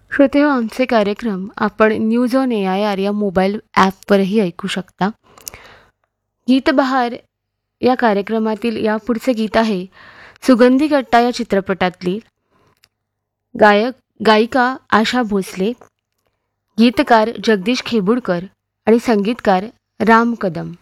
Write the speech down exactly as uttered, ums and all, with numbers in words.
श्रोते हो, आमचे कार्यक्रम आपण news on A I R या मोबाईल ॲपवरही ऐकू शकता. गीत बहार या कार्यक्रमातील यापुढचे गीत आहे सुगंधी कट्टा या चित्रपटातली गायक गायिका आशा भोसले, गीतकार जगदीश खेबुडकर आणि संगीतकार राम कदम.